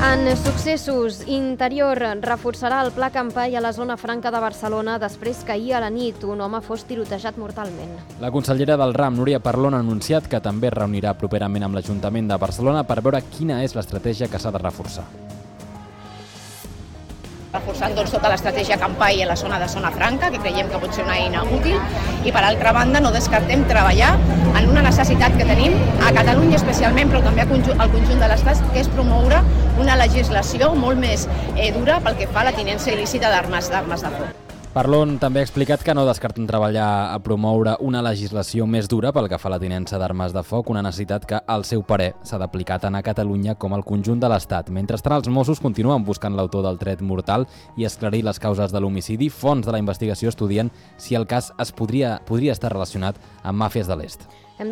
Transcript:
En successos, Interior reforçarà el Pla Campai a la zona franca de Barcelona després que ahir a la nit un home fos tirotejat mortalment. La consellera del RAM, Núria Parlon, ha anunciat que també es reunirà properament amb l'Ajuntament de Barcelona per veure quina és l'estratègia que s'ha de reforçar. Reforçant tota l'estratègia Campai a la zona franca, que creiem que pot ser una eina útil, i per altra banda no descartem treballar en una necessitat que tenim a Catalunya especialment, però també al conjunt de l'Estat, que és promoure una legislació molt més dura pel que fa a la tinença il·lícita d'armes de foc. Parlon també ha explicat que no descarten treballar a promoure una legislació més dura pel que fa a la tinença d'armes de foc, una necessitat que, al seu parer, s'ha d'aplicar tant a Catalunya com al conjunt de l'Estat. Mentrestant, els Mossos continuen buscant l'autor del tret mortal i esclarir les causes de l'homicidi. Fonts de la investigació estudien si el cas podria estar relacionat amb màfies de l'est.